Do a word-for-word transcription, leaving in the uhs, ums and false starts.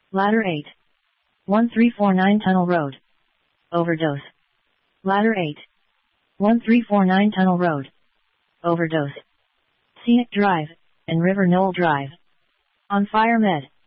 Ladder eight. one three four nine Tunnel Road. Overdose. Ladder eight. one three four nine Tunnel Road. Overdose. Scenic Drive, and River Knoll Drive. On Fire Med.